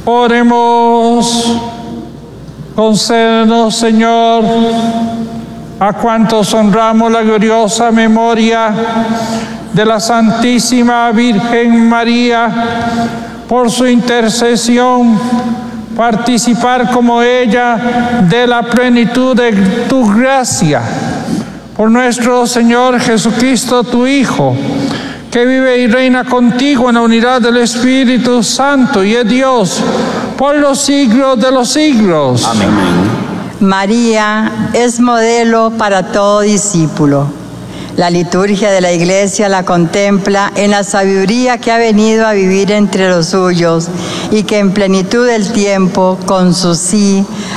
Oremos. Concédenos, Señor, a cuantos honramos la gloriosa memoria de la Santísima Virgen María, por su intercesión, participar como ella de la plenitud de tu gracia. Por nuestro Señor Jesucristo, tu Hijo, que vive y reina contigo en la unidad del Espíritu Santo y es Dios por los siglos de los siglos. Amén. María es modelo para todo discípulo. La liturgia de la Iglesia la contempla en la sabiduría que ha venido a vivir entre los suyos y que en plenitud del tiempo, con su sí,